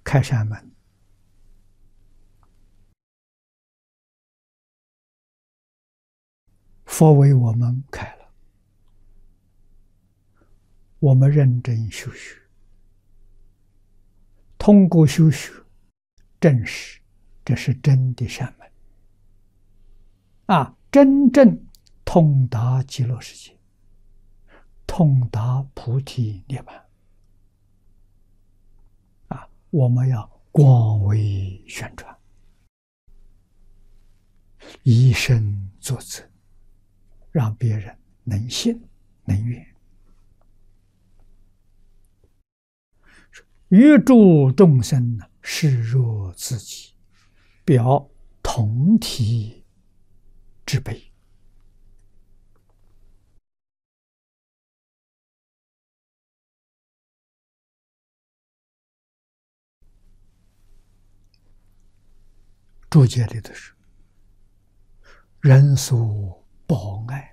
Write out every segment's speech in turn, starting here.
开山门，佛为我们开了，我们认真修学，通过修学证实这是真的善门真正通达极乐世界，通达菩提涅槃我们要广为宣传，以身作则，让别人能信能愿。欲助众生视若自己，表同体之悲。注解里的是人所报爱，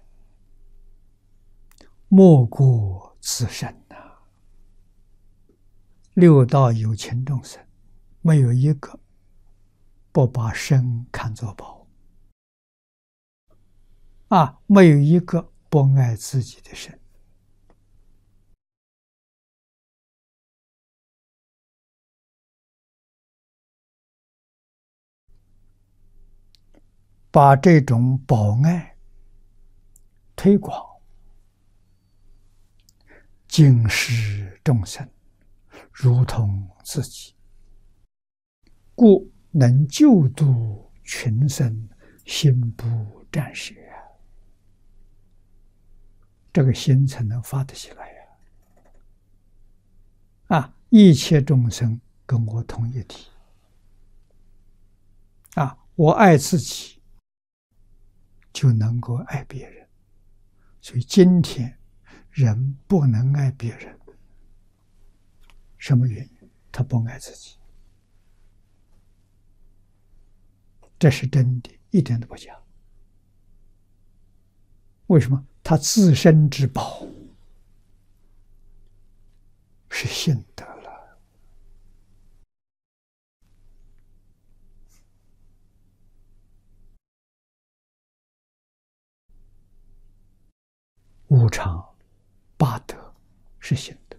莫过自身六道有情众生，没有一个不把身看作宝没有一个不爱自己的身。把这种宝爱推广，敬视众生如同自己，故能救度群生，心不暂时这个心才能发得起来一切众生跟我同一体我爱自己，就能够爱别人。所以今天人不能爱别人，什么原因？他不爱自己，这是真的，一点都不假。为什么？他自身之宝是信德了。无常八德是信德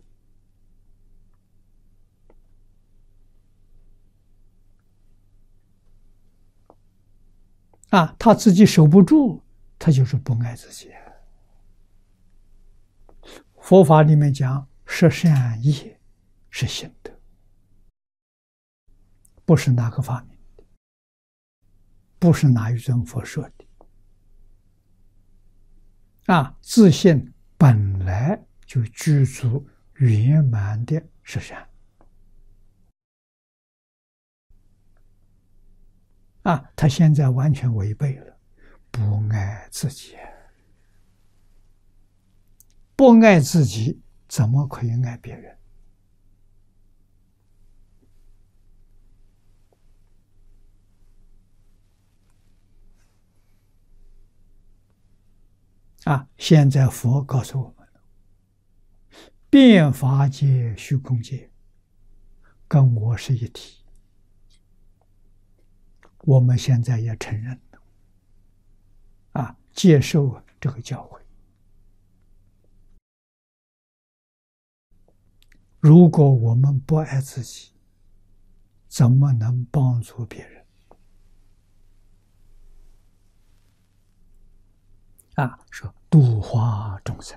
他自己守不住，他就是不爱自己。佛法里面讲十善业是信德，不是哪个发明的，不是哪一尊佛说的自信本来就具足圆满的十善他现在完全违背了，不爱自己，不爱自己怎么可以爱别人现在佛告诉我们，遍法界虚空界跟我是一体，我们现在也承认了接受这个教诲。如果我们不爱自己，怎么能帮助别人说度化众生